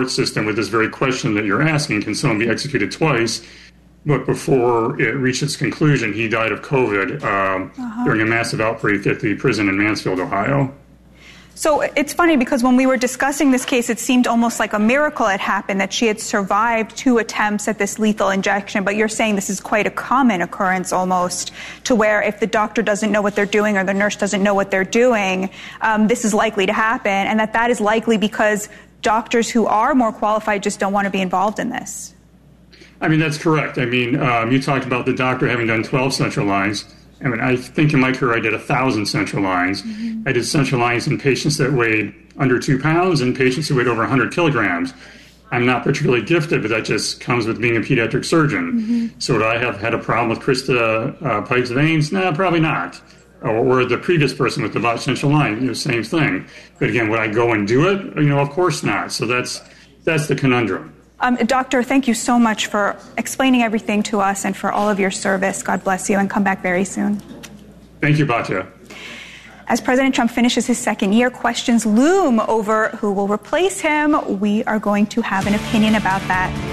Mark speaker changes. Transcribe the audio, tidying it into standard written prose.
Speaker 1: court system with this very question that you're asking, can someone be executed twice? But before it reached its conclusion, he died of COVID during a massive outbreak at the prison in Mansfield, Ohio.
Speaker 2: So it's funny because when we were discussing this case, it seemed almost like a miracle had happened, that she had survived 2 attempts at this lethal injection. But you're saying this is quite a common occurrence almost, to where if the doctor doesn't know what they're doing or the nurse doesn't know what they're doing, this is likely to happen. And that is likely because doctors who are more qualified just don't want to be involved in this.
Speaker 1: I mean, that's correct. I mean, you talked about the doctor having done 12 central lines. I mean, I think in my career I did 1,000 central lines. Mm-hmm. I did central lines in patients that weighed under 2 pounds and patients who weighed over 100 kilograms. I'm not particularly gifted, but that just comes with being a pediatric surgeon. Mm-hmm. So would I have had a problem with Krista Pike's veins? No, probably not. Or the previous person with the botched central line, same thing. But again, would I go and do it? Of course not. So that's the conundrum.
Speaker 2: Doctor, thank you so much for explaining everything to us and for all of your service. God bless you, and come back very soon.
Speaker 1: Thank you, Batya.
Speaker 2: As President Trump finishes his second year, questions loom over who will replace him. We are going to have an opinion about that